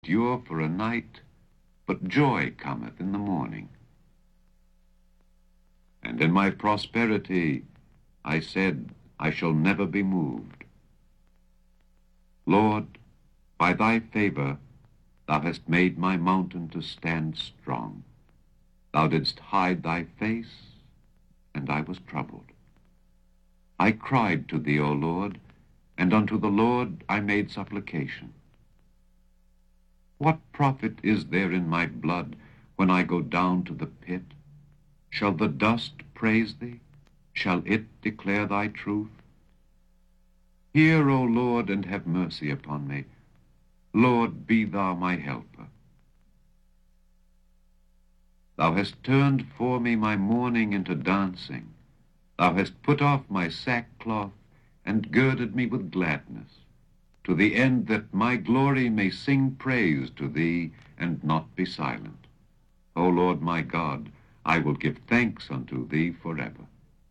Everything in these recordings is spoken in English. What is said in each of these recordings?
endure for a night, but joy cometh in the morning. And in my prosperity I said, I shall never be moved. Lord, by thy favor thou hast made my mountain to stand strong. Thou didst hide thy face, and I was troubled. I cried to thee, O Lord, and unto the Lord I made supplication. What profit is there in my blood when I go down to the pit? Shall the dust praise thee? Shall it declare thy truth? Hear, O Lord, and have mercy upon me. Lord, be thou my helper. Thou hast turned for me my mourning into dancing. Thou hast put off my sackcloth and girded me with gladness, to the end that my glory may sing praise to thee and not be silent. O Lord my God, I will give thanks unto thee forever.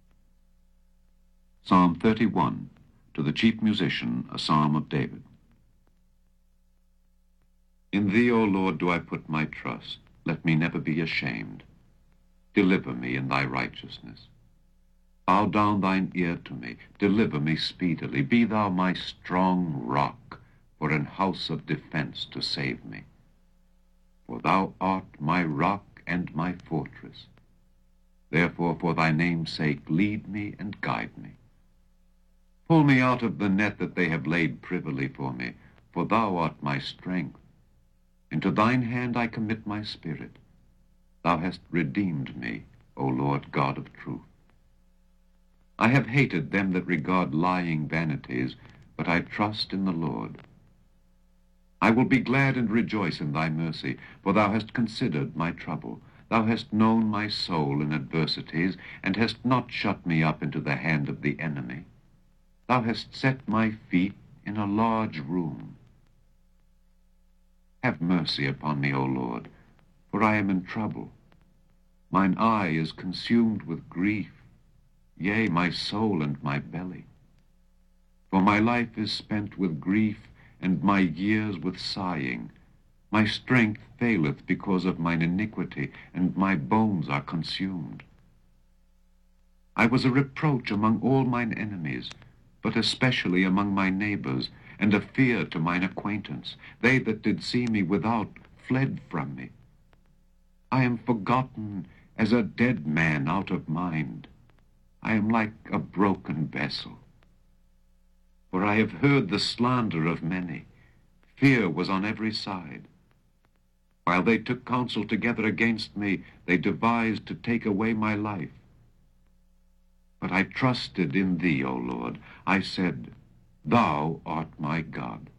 Psalm 31, to the chief musician, a psalm of David. In thee, O Lord, do I put my trust. Let me never be ashamed. Deliver me in thy righteousness. Bow down thine ear to me. Deliver me speedily. Be thou my strong rock, for an house of defense to save me. For thou art my rock and my fortress. Therefore, for thy name's sake, lead me and guide me. Pull me out of the net that they have laid privily for me, for thou art my strength. Into thine hand I commit my spirit. Thou hast redeemed me, O Lord God of truth. I have hated them that regard lying vanities, but I trust in the Lord. I will be glad and rejoice in thy mercy, for thou hast considered my trouble. Thou hast known my soul in adversities, and hast not shut me up into the hand of the enemy. Thou hast set my feet in a large room. Have mercy upon me, O Lord, for I am in trouble. Mine eye is consumed with grief, yea, my soul and my belly. For my life is spent with grief, and my years with sighing. My strength faileth because of mine iniquity, and my bones are consumed. I was a reproach among all mine enemies, but especially among my neighbors, and a fear to mine acquaintance. They that did see me without fled from me. I am forgotten as a dead man out of mind. I am like a broken vessel. For I have heard the slander of many. Fear was on every side. While they took counsel together against me, they devised to take away my life. But I trusted in thee, O Lord. I said, thou art my God.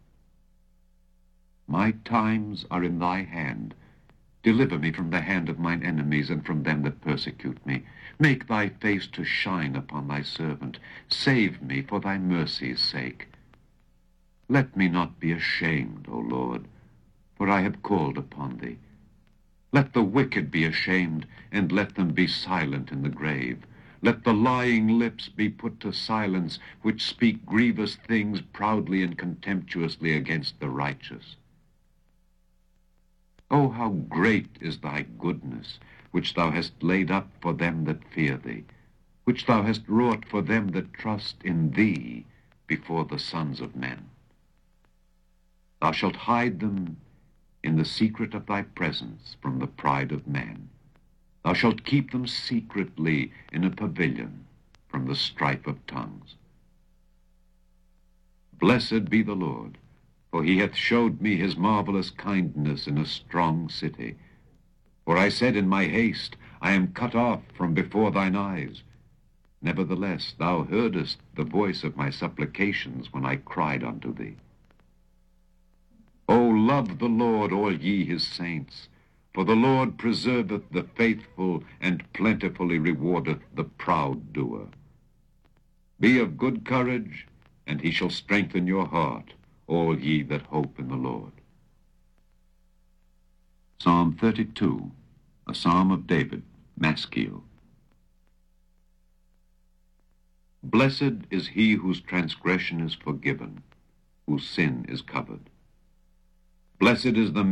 My times are in thy hand. Deliver me from the hand of mine enemies and from them that persecute me. Make thy face to shine upon thy servant. Save me for thy mercy's sake. Let me not be ashamed, O Lord, for I have called upon thee. Let the wicked be ashamed, and let them be silent in the grave. Let the lying lips be put to silence, which speak grievous things proudly and contemptuously against the righteous. O how great is thy goodness, which thou hast laid up for them that fear thee, which thou hast wrought for them that trust in thee before the sons of men. Thou shalt hide them in the secret of thy presence from the pride of man. Thou shalt keep them secretly in a pavilion from the strife of tongues. Blessed be the Lord, for he hath showed me his marvelous kindness in a strong city. For I said in my haste, I am cut off from before thine eyes. Nevertheless, thou heardest the voice of my supplications when I cried unto thee. O love the Lord, all ye his saints, for the Lord preserveth the faithful, and plentifully rewardeth the proud doer. Be of good courage, and he shall strengthen your heart, all ye that hope in the Lord. Psalm 32, a psalm of David, Maskil. Blessed is he whose transgression is forgiven, whose sin is covered. Blessed is the